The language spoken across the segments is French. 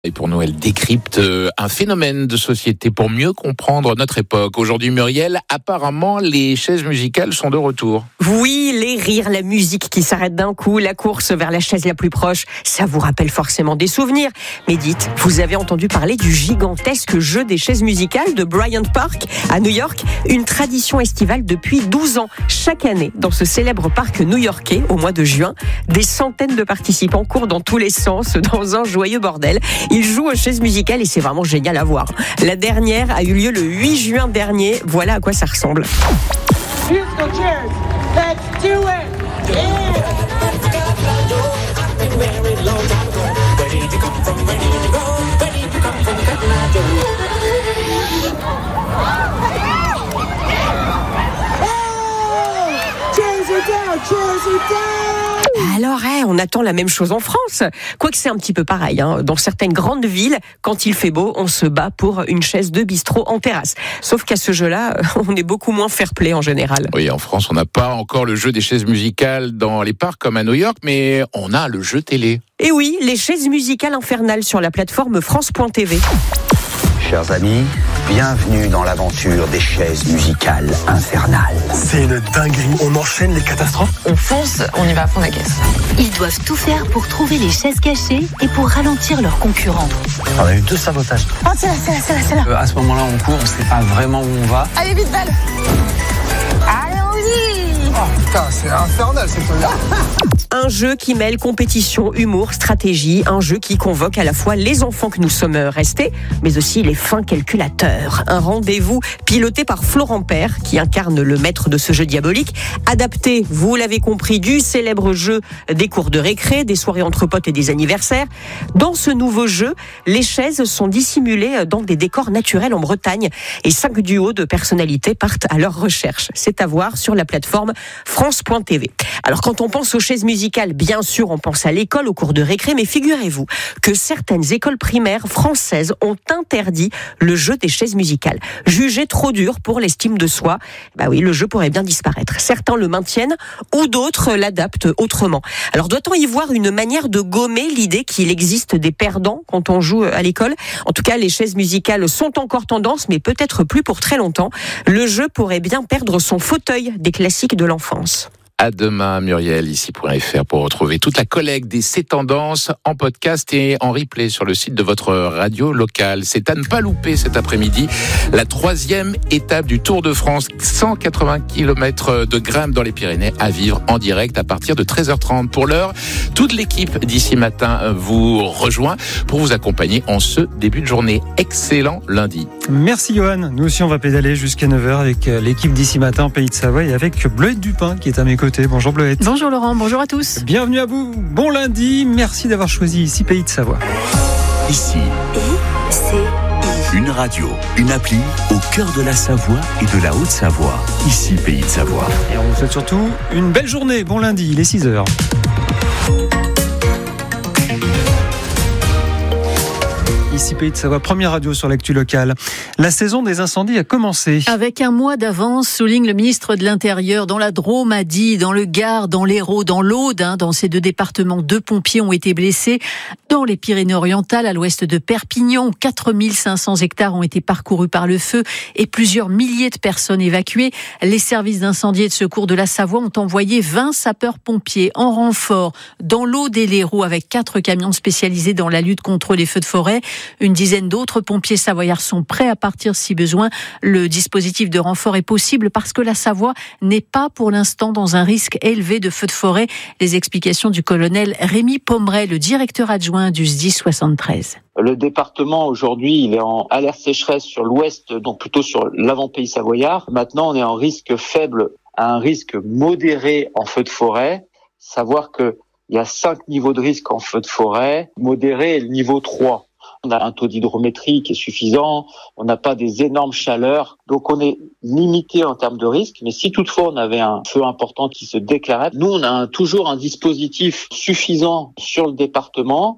Et pour nous, elle décrypte un phénomène de société pour mieux comprendre notre époque. Aujourd'hui, Muriel, apparemment, les chaises musicales sont de retour. Oui, les rires, la musique qui s'arrête d'un coup, la course vers la chaise la plus proche, ça vous rappelle forcément des souvenirs. Mais dites, vous avez entendu parler du gigantesque jeu des chaises musicales de Bryant Park à New York, une tradition estivale depuis 12 ans. Chaque année, dans ce célèbre parc new-yorkais, au mois de juin, des centaines de participants courent dans tous les sens, dans un joyeux bordel. Ils jouent aux chaises musicales et c'est vraiment génial à voir. La dernière a eu lieu le 8 juin dernier. Voilà à quoi ça ressemble. Alors, on attend la même chose en France. Quoique c'est un petit peu pareil. Dans certaines grandes villes, quand il fait beau, on se bat pour une chaise de bistrot en terrasse. Sauf qu'à ce jeu-là, on est beaucoup moins fair-play en général. Oui, en France, on n'a pas encore le jeu des chaises musicales dans les parcs comme à New York, mais on a le jeu télé. Et oui, les chaises musicales infernales sur la plateforme France.tv. Chers amis, bienvenue dans l'aventure des chaises musicales infernales. C'est une dinguerie, on enchaîne les catastrophes. On fonce, on y va à fond la caisse. Ils doivent tout faire pour trouver les chaises cachées et pour ralentir leurs concurrents. On a eu 2 sabotages. Oh, c'est là. À ce moment-là, on court, on sait pas vraiment où on va. Allez, vite, balle. Allons-y. Oh putain, c'est infernal cette chose-là. Un jeu qui mêle compétition, humour, stratégie. Un jeu qui convoque à la fois les enfants que nous sommes restés, mais aussi les fins calculateurs. Un rendez-vous piloté par Florent Père, qui incarne le maître de ce jeu diabolique. Adapté, vous l'avez compris, du célèbre jeu des cours de récré, des soirées entre potes et des anniversaires. Dans ce nouveau jeu, les chaises sont dissimulées dans des décors naturels en Bretagne. Et 5 duos de personnalités partent à leur recherche. C'est à voir sur la plateforme France.tv. Alors quand on pense aux chaises musicales, bien sûr on pense à l'école, aux cours de récré, mais figurez-vous que certaines écoles primaires françaises ont interdit le jeu des chaises musicales. Jugé trop dur pour l'estime de soi, oui, le jeu pourrait bien disparaître. Certains le maintiennent ou d'autres l'adaptent autrement. Alors doit-on y voir une manière de gommer l'idée qu'il existe des perdants quand on joue à l'école ? En tout cas, les chaises musicales sont encore tendance, mais peut-être plus pour très longtemps. Le jeu pourrait bien perdre son fauteuil des classiques de l'enfance. À demain, Muriel, ici.fr pour retrouver toute la collecte des C'est Tendances en podcast et en replay sur le site de votre radio locale. C'est à ne pas louper cet après-midi la 3e étape du Tour de France. 180 km de grimpe dans les Pyrénées à vivre en direct à partir de 13h30. Pour l'heure, toute l'équipe d'ici matin vous rejoint pour vous accompagner en ce début de journée. Excellent lundi. Merci Johan. Nous aussi on va pédaler jusqu'à 9h avec l'équipe d'ici matin en Pays de Savoie et avec Bleuette Dupin qui est à mes côtés. Bonjour Bleuette. Bonjour Laurent, bonjour à tous. Bienvenue à vous, bon lundi, merci d'avoir choisi ici Pays de Savoie. Ici, une radio, une appli au cœur de la Savoie et de la Haute-Savoie. Ici Pays de Savoie. Et on vous souhaite surtout une belle journée, bon lundi, il est 6h. Ici Pays de Savoie, première radio sur l'actu locale. La saison des incendies a commencé. Avec un mois d'avance, souligne le ministre de l'Intérieur, dans la Drôme, a dit, dans le Gard, dans l'Hérault, dans l'Aude, dans ces 2 départements, 2 pompiers ont été blessés. Dans les Pyrénées-Orientales, à l'ouest de Perpignan, 4500 hectares ont été parcourus par le feu et plusieurs milliers de personnes évacuées. Les services d'incendie et de secours de la Savoie ont envoyé 20 sapeurs-pompiers en renfort dans l'Aude et l'Hérault avec 4 camions spécialisés dans la lutte contre les feux de forêt. Une dizaine d'autres pompiers savoyards sont prêts à partir si besoin. Le dispositif de renfort est possible parce que la Savoie n'est pas pour l'instant dans un risque élevé de feux de forêt. Les explications du colonel Rémi Pommeret, le directeur adjoint du SDIS 73. Le département aujourd'hui, il est en alerte sécheresse sur l'ouest, donc plutôt sur l'avant-pays savoyard. Maintenant, on est en risque faible à un risque modéré en feu de forêt. Savoir que il y a 5 niveaux de risque en feu de forêt, modéré est le niveau 3. On a un taux d'hydrométrie qui est suffisant, on n'a pas des énormes chaleurs, donc on est limité en termes de risque. Mais si toutefois on avait un feu important qui se déclarait, nous on a toujours un dispositif suffisant sur le département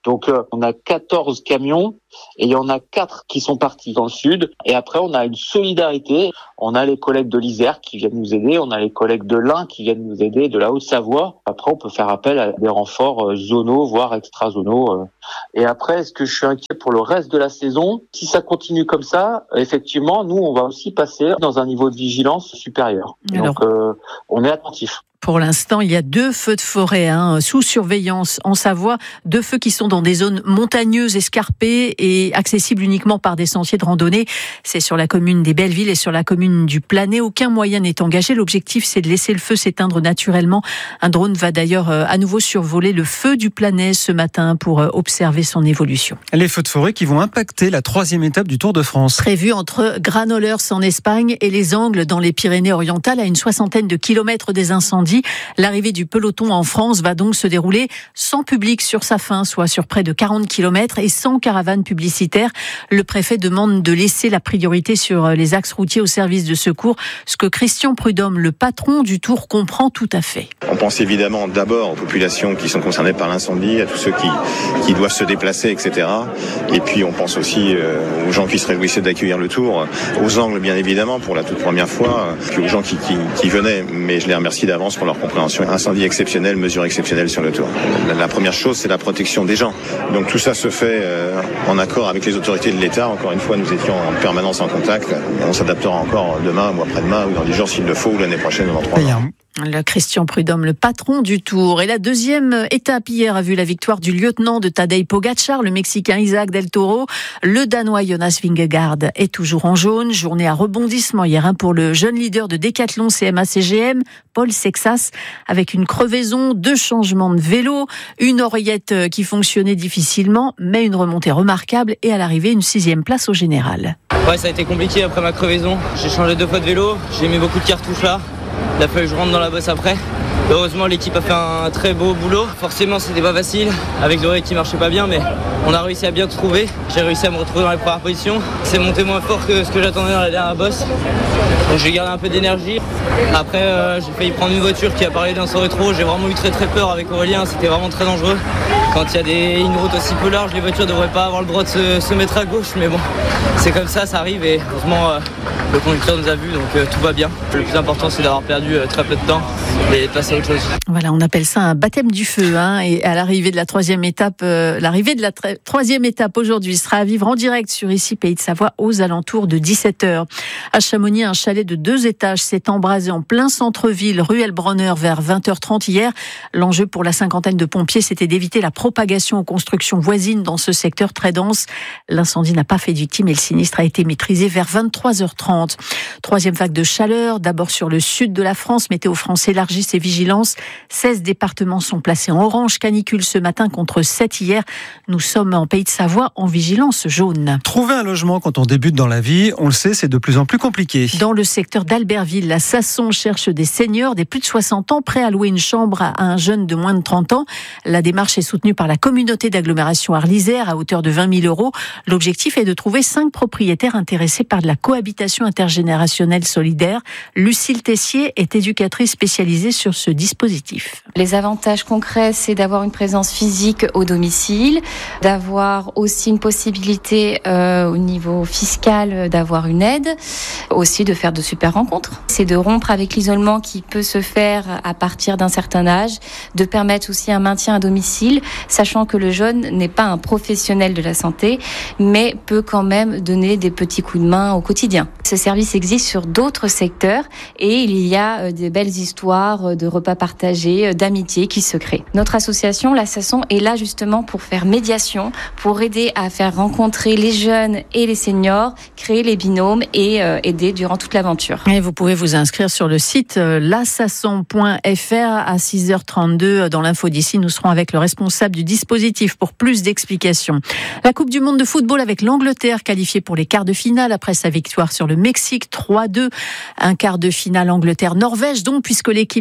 Donc on a 14 camions et il y en a 4 qui sont partis dans le sud. Et après on a une solidarité. On a les collègues de l'Isère qui viennent nous aider, on a les collègues de l'Ain qui viennent nous aider, de la Haute-Savoie. Après on peut faire appel à des renforts zonaux, voire extra-zonaux. Et après, est-ce que je suis inquiet pour le reste de la saison ? Si ça continue comme ça, effectivement, nous on va aussi passer dans un niveau de vigilance supérieur. Donc on est attentif. Pour l'instant, il y a 2 feux de forêt sous surveillance en Savoie, 2 feux qui sont dans des zones montagneuses, escarpées et accessibles uniquement par des sentiers de randonnée. C'est sur la commune des Bellevilles et sur la commune du Planay. Aucun moyen n'est engagé. L'objectif, c'est de laisser le feu s'éteindre naturellement. Un drone va d'ailleurs à nouveau survoler le feu du Planay ce matin pour observer son évolution. Les feux de forêt qui vont impacter la 3e étape du Tour de France. Prévu entre Granollers en Espagne et les Angles dans les Pyrénées-Orientales, à une 60aine de kilomètres des incendies. L'arrivée du peloton en France va donc se dérouler sans public sur sa fin, soit sur près de 40 km et sans caravane publicitaire. Le préfet demande de laisser la priorité sur les axes routiers au service de secours, ce que Christian Prudhomme, le patron du Tour, comprend tout à fait. On pense évidemment d'abord aux populations qui sont concernées par l'incendie, à tous ceux qui doivent se déplacer, etc. Et puis on pense aussi aux gens qui se réjouissaient d'accueillir le Tour, aux Angles bien évidemment pour la toute première fois, puis aux gens qui venaient, mais je les remercie d'avance pour leur compréhension. Incendie exceptionnel, mesures exceptionnelles sur le Tour. La première chose, c'est la protection des gens. Donc tout ça se fait en accord avec les autorités de l'État. Encore une fois, nous étions en permanence en contact. On s'adaptera encore demain ou après-demain ou dans 10 jours s'il le faut ou l'année prochaine ou dans 3 mois. Le Christian Prudhomme, le patron du Tour. Et la 2e étape hier a vu la victoire du lieutenant de Tadej Pogačar, le Mexicain Isaac Del Toro. Le Danois Jonas Vingegaard est toujours en jaune. Journée à rebondissement hier pour le jeune leader de Décathlon CMA-CGM, Paul Sexas, avec une crevaison, 2 changements de vélo, une oreillette qui fonctionnait difficilement, mais une remontée remarquable et à l'arrivée une 6e place au général. Ouais, ça a été compliqué après ma crevaison. J'ai changé 2 fois de vélo, j'ai mis beaucoup de cartouches là. Il a fallu que je rentre dans la bosse après. Heureusement, l'équipe a fait un très beau boulot. Forcément, c'était pas facile avec l'oreille qui marchait pas bien, mais on a réussi à bien trouver. J'ai réussi à me retrouver dans les premières positions. C'est monté moins fort que ce que j'attendais dans la dernière bosse. Donc j'ai gardé un peu d'énergie. Après, j'ai failli prendre une voiture qui a parlé d'un saut rétro. J'ai vraiment eu très peur avec Aurélien. C'était vraiment très dangereux. Quand il y a une route aussi peu large, les voitures ne devraient pas avoir le droit de se mettre à gauche. Mais bon, c'est comme ça arrive. Et heureusement, le conducteur nous a vus, donc tout va bien. Le plus important, c'est d'avoir perdu très peu de temps et de passer à autre chose. Voilà, on appelle ça un baptême du feu. Et à l'arrivée de la 3e étape, troisième étape aujourd'hui sera à vivre en direct sur ici Pays de Savoie aux alentours de 17h. À Chamonix, un chalet de 2 étages s'est embrasé en plein centre-ville, rue Elbronner, vers 20h30 hier. L'enjeu pour la 50aine de pompiers, c'était d'éviter la propagation aux constructions voisines dans ce secteur très dense. L'incendie n'a pas fait de victimes et le sinistre a été maîtrisé vers 23h30. 3e vague de chaleur, d'abord sur le sud de la France. Météo France élargit ses vigilances. 16 départements sont placés en orange canicule ce matin contre 7 hier. Nous sommes en Pays de Savoie en vigilance jaune. Trouver un logement quand on débute dans la vie, on le sait, c'est de plus en plus compliqué. Dans le secteur d'Albertville, la Sasson cherche des seniors, des plus de 60 ans, prêts à louer une chambre à un jeune de moins de 30 ans. La démarche est soutenue par la communauté d'agglomération Arlysère à hauteur de 20 000 €. L'objectif est de trouver 5 propriétaires intéressés par de la cohabitation intergénérationnelle solidaire. Lucille Tessier est éducatrice spécialisée sur ce dispositif. Les avantages concrets, c'est d'avoir une présence physique au domicile, d'avoir aussi une possibilité au niveau fiscal d'avoir une aide, aussi de faire de super rencontres. C'est de rompre avec l'isolement qui peut se faire à partir d'un certain âge, de permettre aussi un maintien à domicile, sachant que le jeune n'est pas un professionnel de la santé, mais peut quand même donner des petits coups de main au quotidien. Ce service existe sur d'autres secteurs et il y a des belles histoires de repas partagés, d'amitié qui se créent. Notre association, la Sasson, est là justement pour faire médiation, pour aider à faire rencontrer les jeunes et les seniors, créer les binômes et aider durant toute l'aventure. Et vous pouvez vous inscrire sur le site lasasson.fr à 6h32. Dans l'info d'ici, nous serons avec le responsable du dispositif pour plus d'explications. La Coupe du Monde de football avec l'Angleterre qualifiée pour les quarts de finale après sa victoire sur le Mexique 3-2. Un quart de finale Angleterre-Norvège donc, puisque l'équipe d'Erling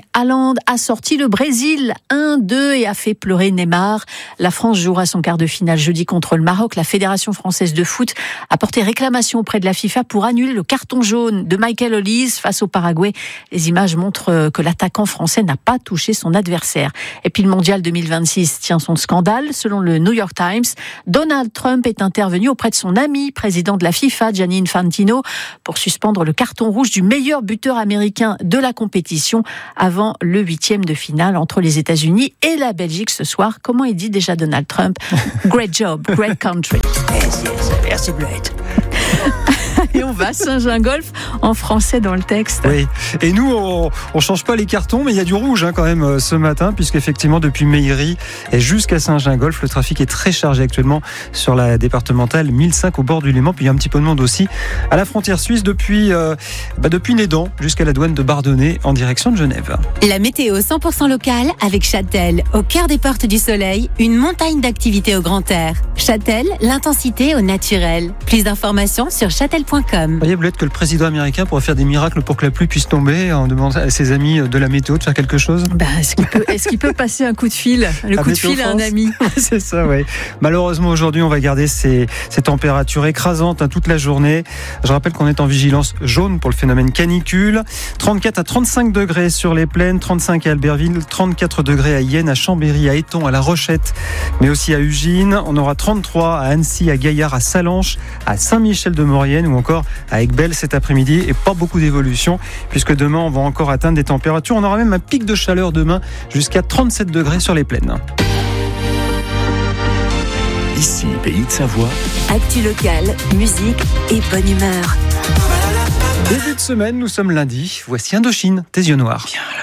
Haaland a sorti le Brésil 1-2 et a fait pleurer Neymar. La France jouera son quart de finale jeudi contre le Maroc. La Fédération française de foot a porté réclamation auprès de la FIFA pour annuler le carton jaune de Michael Olise face au Paraguay. Les images montrent que l'attaquant français n'a pas touché son adversaire. Et puis le mondial 2026 tient son scandale. Selon le New York Times, Donald Trump est intervenu auprès de son ami, président de la FIFA, Gianni Infantino, pour suspendre le carton rouge du meilleur buteur américain de la compétition avant le 8e de finale entre les États-Unis et la Belgique ce soir. Comment il dit déjà Donald Trump? Great job, great country. Yes, merci Bleuette. Et on va à Saint-Gingolph en français dans le texte. Oui, et nous on change pas les cartons, mais il y a du rouge quand même ce matin, puisqu'effectivement depuis Meillerie et jusqu'à Saint-Gingolph, le trafic est très chargé actuellement sur la départementale 1005 au bord du Léman. Puis il y a un petit peu de monde aussi à la frontière suisse depuis Nédan jusqu'à la douane de Bardonnay en direction de Genève. La météo 100% locale avec Châtel, au cœur des Portes du Soleil, une montagne d'activités au grand air. Châtel, l'intensité au naturel. Plus d'informations sur châtel.com. Vous voyez peut-être que le président américain pourrait faire des miracles pour que la pluie puisse tomber en demandant à ses amis de la météo de faire quelque chose. Est-ce qu'il peut passer un coup de fil, coup de fil à un ami? C'est ça, oui. Malheureusement aujourd'hui on va garder ces températures écrasantes toute la journée. Je rappelle qu'on est en vigilance jaune pour le phénomène canicule. 34 à 35 degrés sur les plaines, 35 à Albertville, 34 degrés à Yenne, à Chambéry, à Éton, à La Rochette, mais aussi à Ugine. On aura 33 à Annecy, à Gaillard, à Salanches, à Saint-Michel-de-Maurienne ou encore à Aiguebelle cet après-midi, et pas beaucoup d'évolution puisque demain on va encore atteindre des températures. On aura même un pic de chaleur demain jusqu'à 37 degrés sur les plaines. Ici, Pays de Savoie. Actu locale, musique et bonne humeur. Début de semaine, nous sommes lundi. Voici Indochine, tes yeux noirs. Viens là.